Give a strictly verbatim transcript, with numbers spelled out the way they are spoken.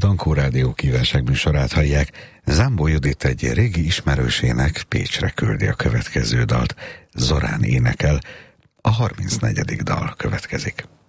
Dankó Rádió kívánság műsorát hallják. Zámbó Judit egy régi ismerősének Pécsre küldi a következő dalt. Zorán énekel. A harmincnegyedik dal következik.